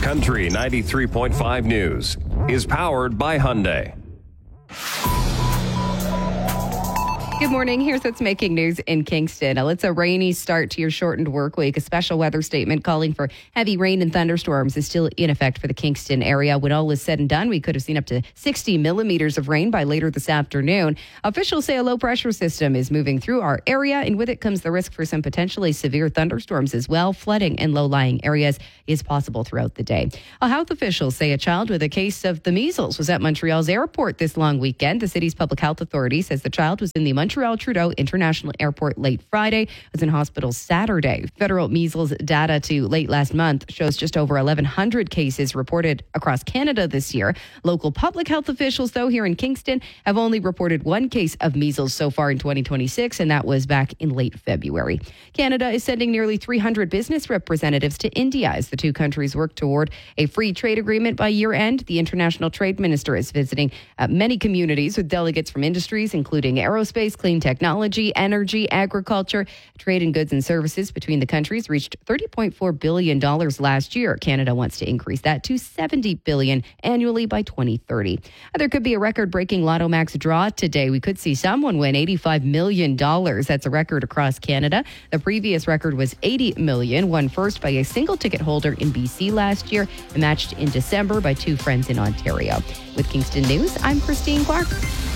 Country 93.5 News is powered by Hyundai. Good morning. Here's what's making news in Kingston. It's a rainy start to your shortened work week. A special weather statement calling for heavy rain and thunderstorms is still in effect for the Kingston area. When all is said and done, we could have seen up to 60 millimeters of rain by later this afternoon. Officials say a low pressure system is moving through our area, and with it comes the risk for some potentially severe thunderstorms as well. Flooding in low-lying areas is possible throughout the day. Health officials say a child with a case of the measles was at Montreal's airport this long weekend. The city's public health authority says the child was in the Montreal Trudeau International Airport late Friday, was in hospital Saturday. Federal measles data to late last month shows just over 1,100 cases reported across Canada this year. Local public health officials, though, here in Kingston have only reported one case of measles so far in 2026, and that was back in late February. Canada is sending nearly 300 business representatives to India as the two countries work toward a free trade agreement by year end. The international trade minister is visiting many communities with delegates from industries, including aerospace, clean technology, energy, agriculture. Trade in goods and services between the countries reached $30.4 billion last year. Canada wants to increase that to $70 billion annually by 2030. There could be a record-breaking Lotto Max draw today. We could see someone win $85 million. That's a record across Canada. The previous record was $80 million, won first by a single ticket holder in BC last year and matched in December by two friends in Ontario. With Kingston News, I'm Christine Clark.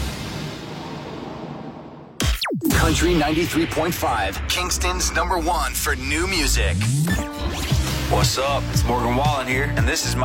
Country 93.5, Kingston's #1 for new music. What's up? It's Morgan Wallen here, and this is my